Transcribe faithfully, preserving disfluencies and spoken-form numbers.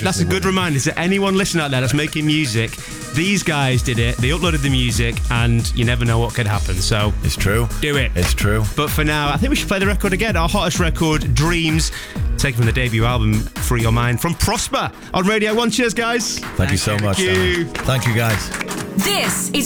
that's a good reminder to anyone listening out there that's making music. These guys did it, they uploaded the music, and you never know what could happen, so... It's true. Do it. It's true. But for now, I think we should play the record again. Our hottest record, Dreams, taken from the debut album, Free Your Mind, from Prosper on Radio one. Cheers, guys. Thank, Thank you so much. Thank you. Thank you, guys. This is